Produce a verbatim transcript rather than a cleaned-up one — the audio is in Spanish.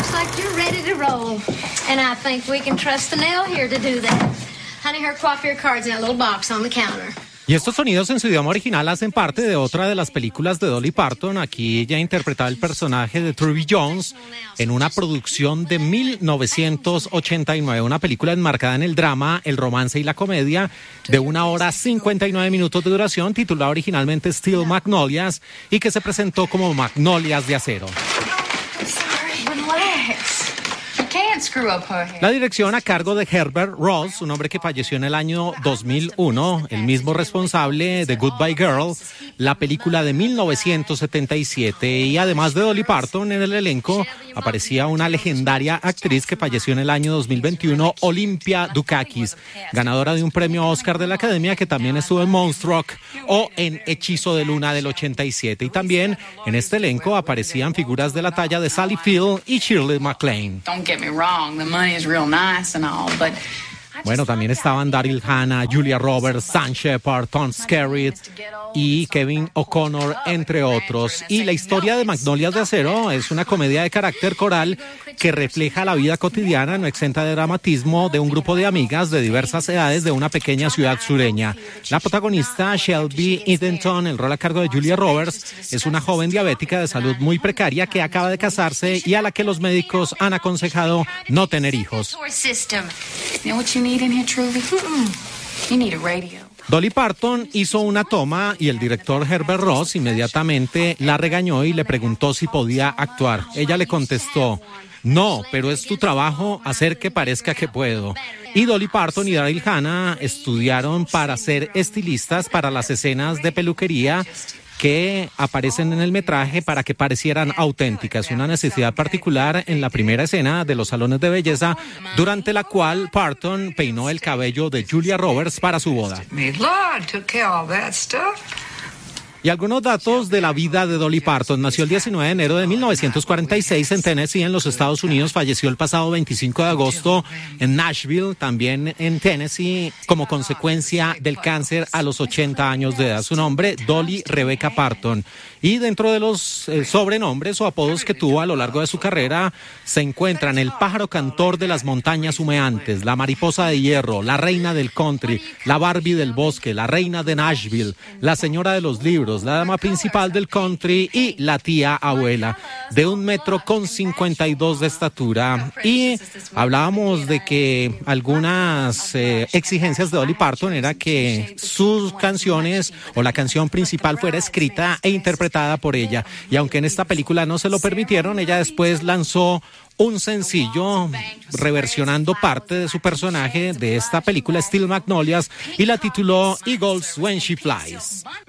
looks like you're ready to roll. And I think we can trust Nell here to do that. Honey, her coiffure card's in that little box on the counter. Y estos sonidos en su idioma original hacen parte de otra de las películas de Dolly Parton. Aquí ella interpretaba el personaje de Trudy Jones en una producción de mil novecientos ochenta y nueve, una película enmarcada en el drama, el romance y la comedia de una hora cincuenta y nueve minutos de duración, titulada originalmente Steel Magnolias y que se presentó como Magnolias de Acero. La dirección a cargo de Herbert Ross, un hombre que falleció en el año dos mil uno, el mismo responsable de Goodbye Girl, la película de mil novecientos setenta y siete, y además de Dolly Parton en el elenco aparecía una legendaria actriz que falleció en el año dos mil veintiuno, Olympia Dukakis, ganadora de un premio Oscar de la Academia, que también estuvo en Moonstruck o en Hechizo de Luna del ochenta y siete, y también en este elenco aparecían figuras de la talla de Sally Field y Shirley MacLaine. The money is real nice and all, but bueno, también estaban Daryl Hannah, Julia Roberts, Sam Shepard, Tom Skerritt y Kevin O'Connor, entre otros. Y la historia de Magnolias de Acero es una comedia de carácter coral que refleja la vida cotidiana, no exenta de dramatismo, de un grupo de amigas de diversas edades de una pequeña ciudad sureña. La protagonista, Shelby Edenton, el rol a cargo de Julia Roberts, es una joven diabética de salud muy precaria que acaba de casarse y a la que los médicos han aconsejado no tener hijos. Dolly Parton hizo una toma y el director Herbert Ross inmediatamente la regañó y le preguntó si podía actuar. Ella le contestó: no, pero es tu trabajo hacer que parezca que puedo. Y Dolly Parton y Daryl Hannah estudiaron para ser estilistas para las escenas de peluquería que aparecen en el metraje para que parecieran auténticas, una necesidad particular en la primera escena de los salones de belleza, durante la cual Parton peinó el cabello de Julia Roberts para su boda. Y algunos datos de la vida de Dolly Parton. Nació el diecinueve de enero de mil novecientos cuarenta y seis en Tennessee, en los Estados Unidos. Falleció el pasado veinticinco de agosto en Nashville, también en Tennessee, como consecuencia del cáncer a los ochenta años de edad. Su nombre, Dolly Rebecca Parton. Y dentro de los eh, sobrenombres o apodos que tuvo a lo largo de su carrera se encuentran el pájaro cantor de las montañas humeantes, la mariposa de hierro, la reina del country, la Barbie del bosque, la reina de Nashville, la señora de los libros, la dama principal del country y la tía abuela, de un metro con cincuenta y dos de estatura. Y hablábamos de que algunas eh, exigencias de Dolly Parton era que sus canciones o la canción principal fuera escrita e interpretada por ella, y aunque en esta película no se lo permitieron, ella después lanzó un sencillo reversionando parte de su personaje de esta película, Steel Magnolias, y la tituló Eagles When She Flies.